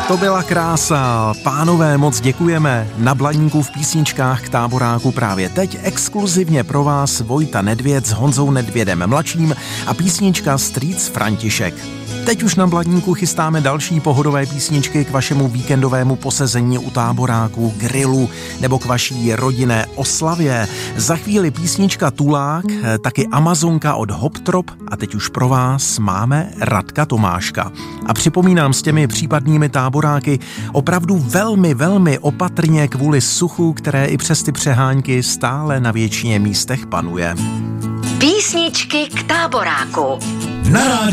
To byla krása. Pánové, moc děkujeme. Na Blaníku v písničkách k Táboráku právě teď exkluzivně pro vás Vojta Nedvěd s Honzou Nedvědem mladším a písnička Strýc František. Teď už na Blaníku chystáme další pohodové písničky k vašemu víkendovému posezení u táboráku, grilu nebo k vaší rodinné oslavě. Za chvíli písnička Tulák, taky Amazonka od Hoptrop a teď už pro vás máme Radka Tomáška. A připomínám s těmi případnými táboráky opravdu velmi opatrně kvůli suchu, které i přes ty přehánky stále na většině místech panuje. Písničky k táboráku. Na rádiu